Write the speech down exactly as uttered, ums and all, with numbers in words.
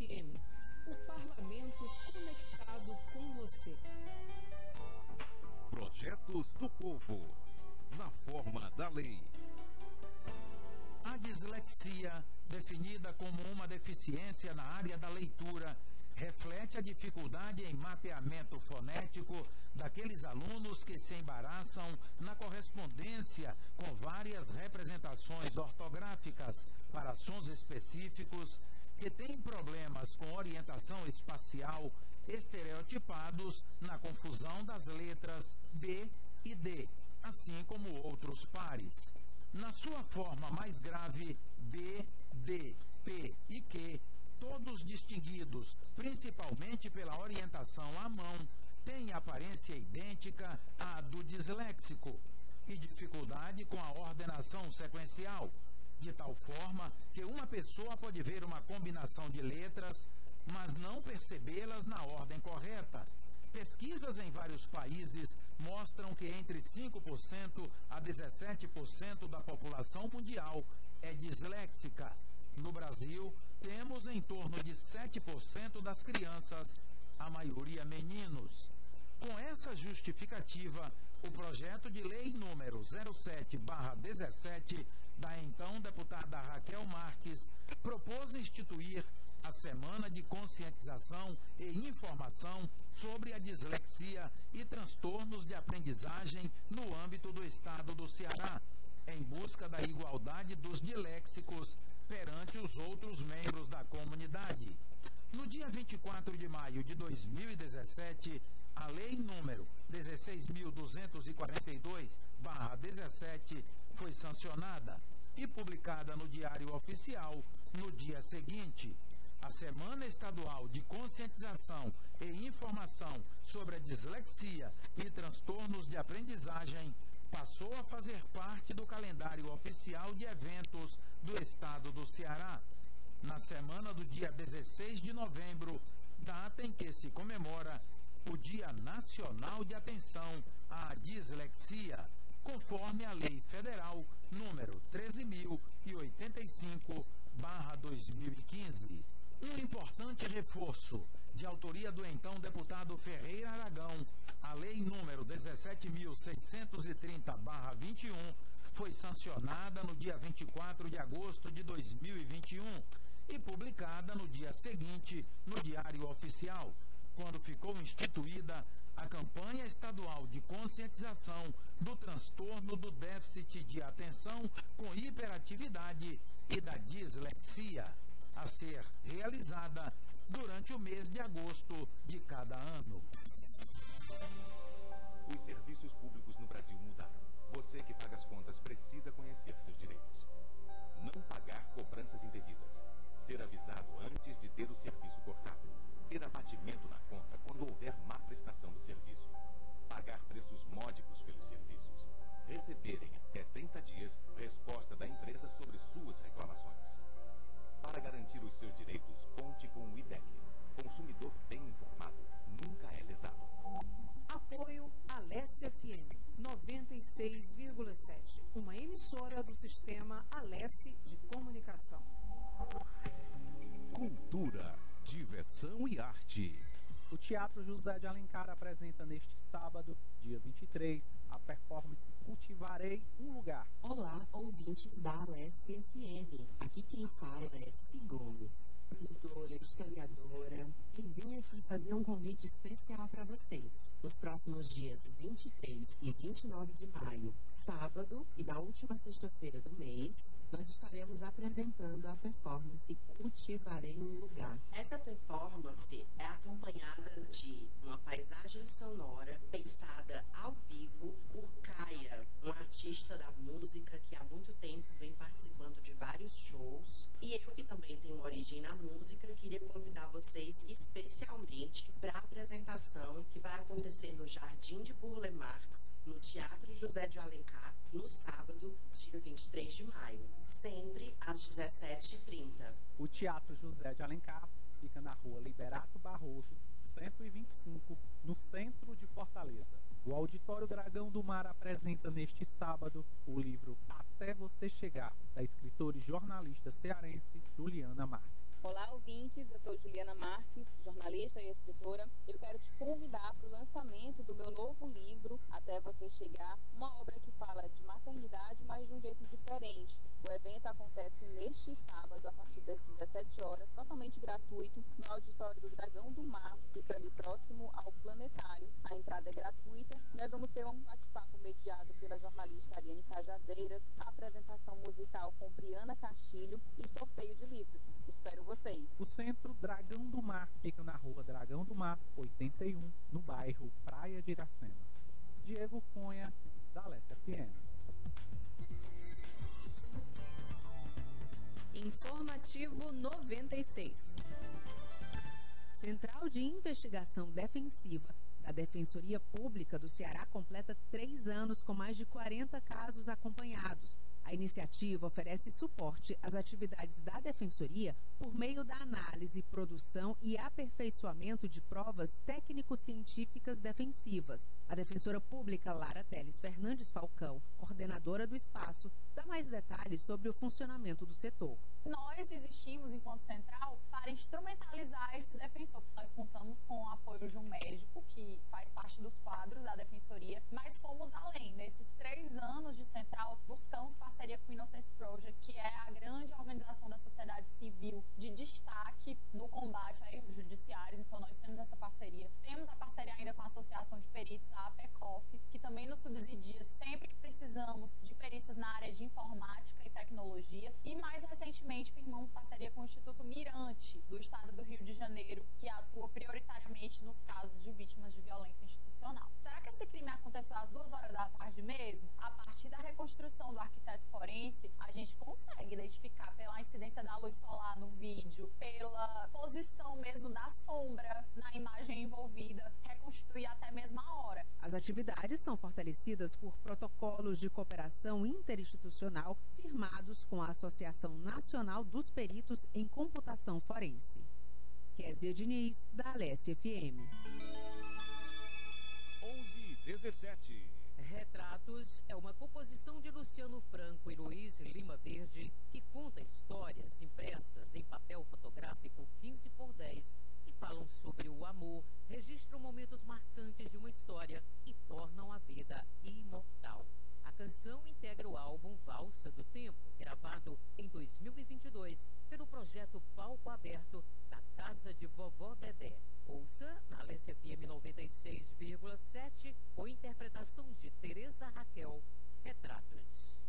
F M, o parlamento conectado com você. Projetos do Povo, na forma da lei. A dislexia, definida como uma deficiência na área da leitura, reflete a dificuldade em mapeamento fonético daqueles alunos que se embaraçam na correspondência com várias representações ortográficas para sons específicos, que têm problemas com orientação espacial, estereotipados na confusão das letras B e D, assim como outros pares. Na sua forma mais grave, B, D, P e Q, todos distinguidos principalmente pela orientação à mão, têm aparência idêntica à do disléxico e dificuldade com a ordenação sequencial, de tal forma que uma pessoa pode ver uma combinação de letras, mas não percebê-las na ordem correta. Pesquisas em vários países mostram que entre cinco por cento a dezessete por cento da população mundial é disléxica. No Brasil, temos em torno de sete por cento das crianças, a maioria meninos. Com essa justificativa, o projeto de lei número zero sete barra dezessete da então deputada Raquel Marques propôs instituir a Semana de Conscientização e Informação sobre a Dislexia e Transtornos de Aprendizagem no âmbito do Estado do Ceará, em busca da igualdade dos diléxicos perante os outros membros da comunidade. No dia vinte e quatro de maio de dois mil e dezessete, a Lei número dezesseis mil duzentos e quarenta e dois barra dezessete foi sancionada e publicada no Diário Oficial no dia seguinte. A Semana Estadual de Conscientização e Informação sobre a Dislexia e Transtornos de Aprendizagem passou a fazer parte do calendário oficial de eventos do Estado do Ceará. Na semana do dia dezesseis de novembro, data em que se comemora o Dia Nacional de Atenção à Dislexia, conforme a Lei Federal número treze mil e oitenta e cinco barra dois mil e quinze. Um importante reforço, de autoria do então deputado Ferreira Aragão, a Lei número dezessete mil seiscentos e trinta barra vinte e um foi sancionada no dia vinte e quatro de agosto de dois mil e vinte e um e publicada no dia seguinte no Diário Oficial, quando ficou instituída a campanha estadual de conscientização do transtorno do déficit de atenção com hiperatividade e da dislexia, a ser realizada durante o mês de agosto de cada ano. Os serviços públicos no Brasil mudaram. Você que paga as contas precisa conhecer seus direitos. Não pagar cobranças indevidas. Ser avisado antes de ter o serviço cortado. Ter abatimento na conta quando houver má prestação do serviço. Pagar preços módicos pelos serviços. Receber em até trinta dias resposta da empresa sobre suas reclamações. Para garantir os seus direitos, conte com o I D E C. Consumidor bem informado nunca é lesado. Apoio Alesse F M noventa e seis vírgula sete, uma emissora do sistema Alesse de comunicação. Cultura, diversão e arte. O Teatro José de Alencar apresenta neste sábado, dia vinte e três, a performance Cultivarei um Lugar. Olá, ouvintes da Alesse F M. Aqui quem fala é C. Gomes, produtora, historiadora, e vim aqui fazer um convite especial para vocês. Nos próximos dias vinte e três e vinte e nove de maio, sábado e na última sexta-feira do mês, nós estaremos apresentando a performance Cultivarei um Lugar. Essa performance é acompanhada de uma paisagem sonora pensada ao vivo por Caia, um artista da música que há muito tempo vem participando de vários shows. E eu, que também tenho origem na música, queria convidar vocês especialmente para a apresentação que vai acontecer no Jardim de Burle Marx, no Teatro José de Alencar, no sábado, dia vinte e três de maio, sempre às dezessete e trinta. O Teatro José de Alencar fica na rua Liberato Barroso, cento e vinte e cinco, no centro de Fortaleza. O Auditório Dragão do Mar apresenta neste sábado o livro Até Você Chegar, da escritora e jornalista cearense Juliana Marques. Olá, ouvintes, eu sou Juliana Marques, jornalista e escritora. Eu quero te convidar para o lançamento do meu novo livro, Até Você Chegar, uma obra que fala de maternidade, mas de um jeito diferente. O evento acontece neste sábado, a partir das dezessete horas, totalmente gratuito, no auditório do Dragão do Mar, fica ali próximo ao Planetário. A entrada é gratuita. Nós vamos ter um bate-papo mediado pela jornalista Ariane Cajadeiras, a apresentação musical com Briana Castilho e sorteio de livros. Espero vocês. O Centro Dragão do Mar fica na rua Dragão do Mar, oitenta e um, no bairro Praia de Iracema. Diego Cunha, da Alessia F M. Informativo noventa e seis. Central de Investigação Defensiva da Defensoria Pública do Ceará completa três anos com mais de quarenta casos acompanhados. A iniciativa oferece suporte às atividades da Defensoria por meio da análise, produção e aperfeiçoamento de provas técnico-científicas defensivas. A defensora pública Lara Teles Fernandes Falcão, coordenadora do espaço, dá mais detalhes sobre o funcionamento do setor. Nós existimos, enquanto central, para instrumentalizar esse defensor. Nós contamos com o apoio de um médico que faz parte dos quadros da Defensoria, mas fomos além. Nesses três anos de central, buscamos parceria com o Innocence Project, que é a grande organização da sociedade civil de destaque no combate a erros judiciários. Então, nós temos essa parceria. Temos a parceria ainda com a Associação de Peritos, a APECOF, que também nos subsidia sempre que precisamos de perícias na área de informática e tecnologia. E, mais recentemente, firmamos parceria com o Instituto Mirante, do Estado do Rio de Janeiro, que atua prioritariamente nos casos de vítimas de violência institucional. Será que esse crime aconteceu às duas horas da tarde mesmo? A partir da reconstrução do arquiteto forense, a gente consegue identificar pela incidência da luz solar no vídeo, pela posição mesmo da sombra na imagem envolvida, reconstruir até mesmo a hora. As atividades são fortalecidas por protocolos de cooperação interinstitucional firmados com a Associação Nacional dos Peritos em Computação Forense. Kézia Diniz, da Alessia F M. onze e dezessete. Retratos é uma composição de Luciano Franco e Luiz Lima Verde que conta histórias impressas em papel fotográfico quinze por dez que falam sobre o amor, registram momentos marcantes de uma história e tornam a vida imortal. A canção integra o álbum Valsa do Tempo, gravado em dois mil e vinte e dois pelo projeto Palco Aberto da Casa de Vovó Dedé. Ouça na Alessia F M noventa e seis vírgula sete com interpretação de Tereza Raquel, Retratos.